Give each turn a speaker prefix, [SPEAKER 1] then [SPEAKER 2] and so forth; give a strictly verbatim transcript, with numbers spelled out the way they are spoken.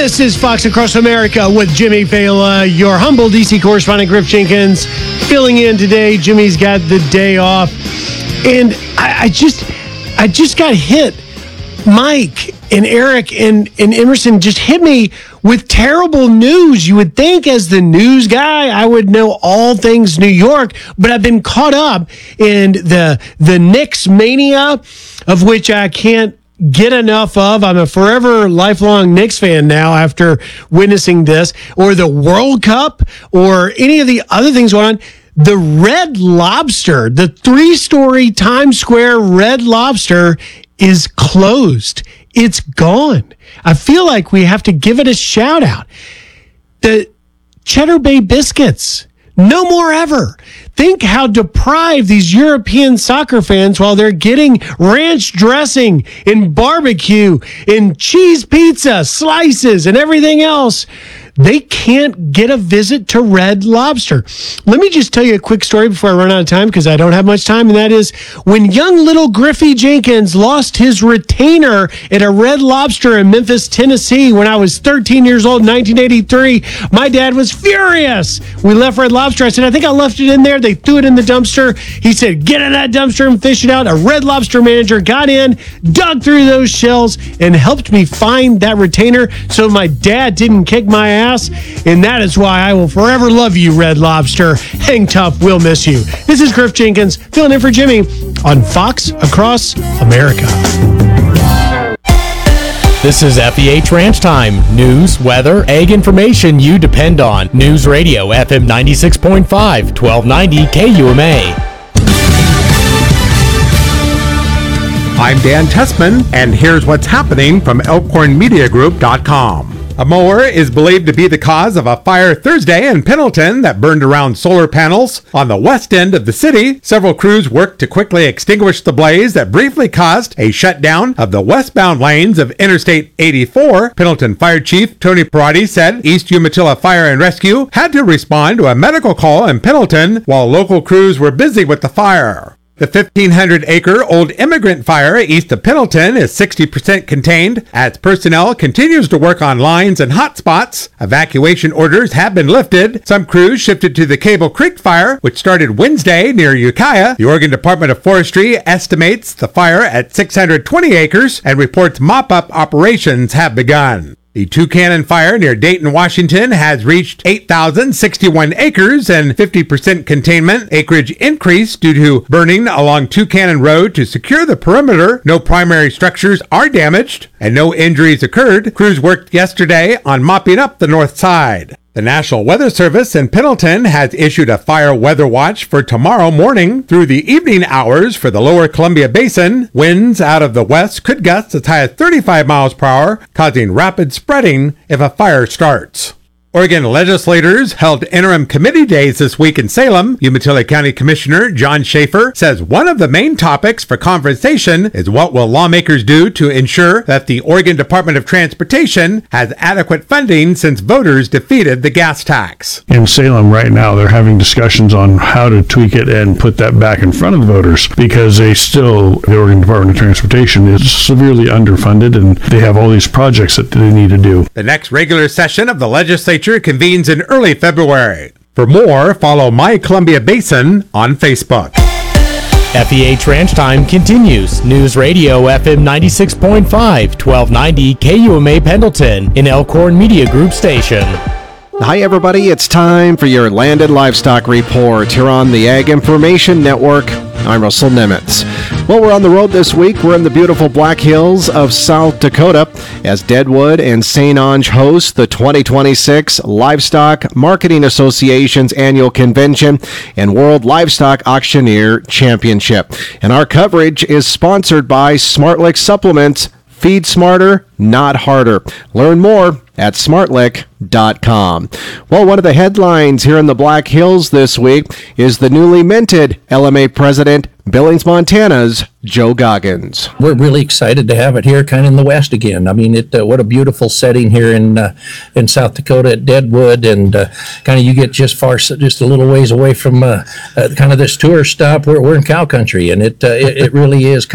[SPEAKER 1] This is Fox Across America with Jimmy Fala, your humble D C correspondent, Griff Jenkins, filling in today. Jimmy's got the day off. And I, I just I just got hit. Mike and Eric and, and Emerson just hit me with terrible news. You would think as the news guy, I would know all things New York, but I've been caught up in the the Knicks mania, of which I can't get enough of. I'm a forever lifelong Knicks fan now after witnessing this, or the World Cup, or any of the other things going on. The Red Lobster, the three-story Times Square Red Lobster, is closed. It's gone. I feel like we have to give it a shout out. The Cheddar Bay biscuits, no more ever. Think how deprived these European soccer fans, while they're getting ranch dressing and barbecue and cheese pizza slices and everything else, they can't get a visit to Red Lobster. Let me just tell you a quick story before I run out of time, because I don't have much time, and that is when young little Griffey Jenkins lost his retainer at a Red Lobster in Memphis, Tennessee when I was thirteen years old in nineteen eighty-three, my dad was furious. We left Red Lobster. I said, I think I left it in there. They threw it in the dumpster. He said, get in that dumpster and fish it out. A Red Lobster manager got in, dug through those shells, and helped me find that retainer so my dad didn't kick my ass. And that is why I will forever love you, Red Lobster. Hang tough, we'll miss you. This is Griff Jenkins filling in for Jimmy on Fox Across America.
[SPEAKER 2] This is F E H Ranch Time. News, weather, ag information you depend on. News Radio, F M ninety-six point five, twelve ninety K U M A.
[SPEAKER 3] I'm Dan Tessman, and here's what's happening from elkhorn media group dot com. A mower is believed to be the cause of a fire Thursday in Pendleton that burned around solar panels on the west end of the city. Several crews worked to quickly extinguish the blaze that briefly caused a shutdown of the westbound lanes of Interstate eighty-four. Pendleton Fire Chief Tony Perotti said East Umatilla Fire and Rescue had to respond to a medical call in Pendleton while local crews were busy with the fire. The fifteen hundred acre Old Immigrant Fire east of Pendleton is sixty percent contained as personnel continues to work on lines and hot spots. Evacuation orders have been lifted. Some crews shifted to the Cable Creek Fire, which started Wednesday near Ukiah. The Oregon Department of Forestry estimates the fire at six hundred twenty acres and reports mop-up operations have begun. The Toucannon Fire near Dayton, Washington has reached eight thousand sixty-one acres and fifty percent containment. Acreage increased due to burning along Toucannon Road to secure the perimeter. No primary structures are damaged and no injuries occurred. Crews worked yesterday on mopping up the north side. The National Weather Service in Pendleton has issued a fire weather watch for tomorrow morning through the evening hours for the lower Columbia Basin. Winds out of the west could gust as high as thirty-five miles per hour, causing rapid spreading if a fire starts. Oregon legislators held interim committee days this week in Salem. Umatilla County Commissioner John Schaefer says one of the main topics for conversation is what will lawmakers do to ensure that the Oregon Department of Transportation has adequate funding since voters defeated the gas tax.
[SPEAKER 4] In Salem right now, they're having discussions on how to tweak it and put that back in front of the voters, because they still, the Oregon Department of Transportation is severely underfunded and they have all these projects that they need to do.
[SPEAKER 3] The next regular session of the legislature convenes in early February. For more, follow My Columbia Basin on Facebook.
[SPEAKER 2] F E H Ranch Time continues. News Radio F M ninety-six point five, twelve ninety K U M A Pendleton, an Elkhorn Media Group station.
[SPEAKER 5] Hi everybody, it's time for your Landed Livestock Report here on the Ag Information Network. I'm Russell Nemitz. Well, we're on the road this week. We're in the beautiful Black Hills of South Dakota as Deadwood and Saint Onge host the twenty twenty-six Livestock Marketing Association's annual convention and World Livestock Auctioneer Championship. And our coverage is sponsored by Smartlick Supplements. Feed smarter, not harder. Learn more at smartlick dot com. Well, one of the headlines here in the Black Hills this week is the newly minted L M A president, Billings, Montana's Joe Goggins.
[SPEAKER 6] We're really excited to have it here kind of in the West again. I mean, it uh, what a beautiful setting here in uh, in South Dakota at Deadwood, and uh, kind of you get just far, just a little ways away from uh, uh, kind of this tourist stop. We're, we're in cow country, and it, uh, it, it really is